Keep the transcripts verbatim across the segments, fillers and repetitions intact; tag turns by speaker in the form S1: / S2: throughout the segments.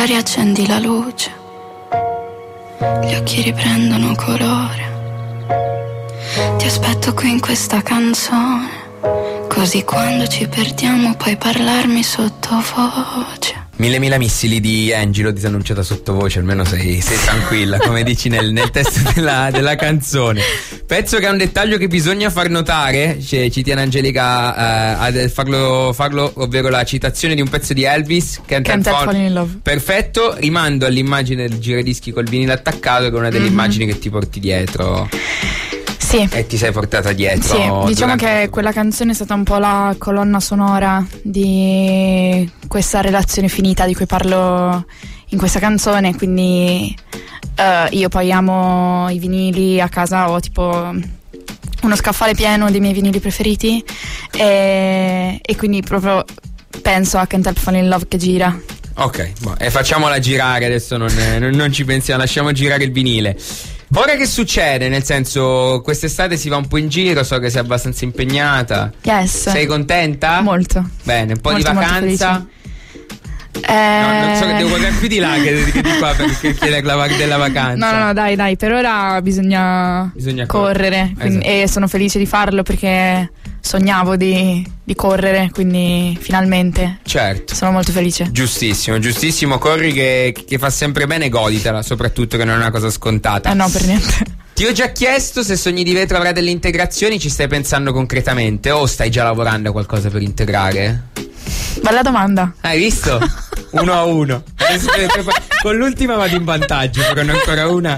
S1: riaccendi la luce, gli occhi riprendono colore. Ti aspetto qui in questa canzone, così quando ci perdiamo puoi parlarmi sottovoce.
S2: Mille mila missili di Angelo disannunciata sottovoce, almeno sei, sei tranquilla, come dici nel, nel testo della, della canzone. Penso che è un dettaglio che bisogna far notare, cioè, ci tiene Angelica eh, a farlo, farlo, ovvero la citazione di un pezzo di Elvis, Can't, Can't Help Falling in Love. Perfetto, rimando all'immagine del giradischi col vinile attaccato, che è una delle mm-hmm. immagini che ti porti dietro.
S3: Sì.
S2: E ti sei portata dietro.
S3: Sì, diciamo che quella canzone è stata un po' la colonna sonora di questa relazione finita di cui parlo in questa canzone, quindi uh, io poi amo i vinili, a casa ho tipo uno scaffale pieno dei miei vinili preferiti e, e quindi proprio penso a Can't Help Falling in Love che gira.
S2: Ok, boh, e facciamola girare adesso, non, non, non ci pensiamo, lasciamo girare il vinile. Ora che succede? Nel senso, quest'estate si va un po' in giro, so che sei abbastanza impegnata.
S3: Yes.
S2: Sei contenta?
S3: Molto.
S2: Bene, un po'
S3: molto,
S2: di vacanza?
S3: Eh...
S2: No, non so che devo guardare più di là che, che di qua per chiedere la, della vacanza.
S3: No, no, dai, dai, per ora bisogna,
S2: bisogna
S3: correre, quindi, esatto. E sono felice di farlo perché sognavo di, di correre, quindi finalmente.
S2: Certo.
S3: Sono molto felice.
S2: Giustissimo, giustissimo, corri che, che fa sempre bene, goditela, soprattutto che non è una cosa scontata.
S3: Eh no, per niente.
S2: Ti ho già chiesto se Sogni di Vetro avrà delle integrazioni, ci stai pensando concretamente o stai già lavorando a qualcosa per integrare?
S3: Bella domanda.
S2: Hai visto? Uno a uno. Adesso con l'ultima vado in vantaggio, però non ancora una.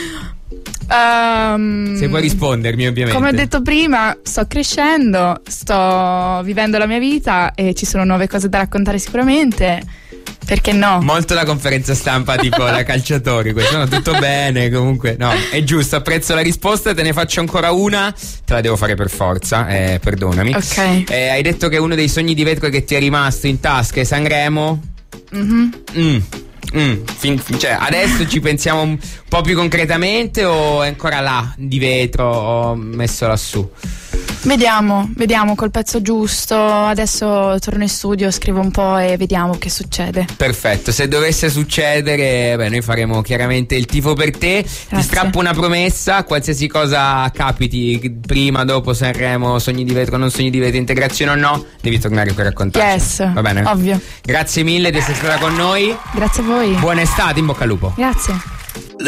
S3: Um,
S2: Se puoi rispondermi, ovviamente.
S3: Come ho detto prima, sto crescendo, sto vivendo la mia vita e ci sono nuove cose da raccontare sicuramente. Perché no?
S2: Molto la conferenza stampa tipo da calciatori, questo no, tutto bene, comunque no, è giusto, apprezzo la risposta, te ne faccio ancora una, te la devo fare per forza, eh, perdonami.
S3: Ok.
S2: Eh, hai detto che uno dei sogni di vetro che ti è rimasto in tasca è Sanremo?
S3: Mm-hmm.
S2: Mm. Mm, fin, cioè, adesso ci pensiamo un po' più concretamente o è ancora là di vetro o messo lassù?
S3: Vediamo, vediamo col pezzo giusto. Adesso torno in studio, scrivo un po' e vediamo che succede.
S2: Perfetto, se dovesse succedere, beh, noi faremo chiaramente il tifo per te.
S3: Grazie.
S2: Ti strappo una promessa, qualsiasi cosa capiti prima, dopo Sanremo, sogni di vetro, non sogni di vetro, integrazione o no, devi tornare per raccontarci.
S3: Yes,
S2: va bene?
S3: Ovvio.
S2: Grazie mille di essere stata con noi.
S3: Grazie a voi.
S2: Buona estate, in bocca al lupo.
S3: Grazie.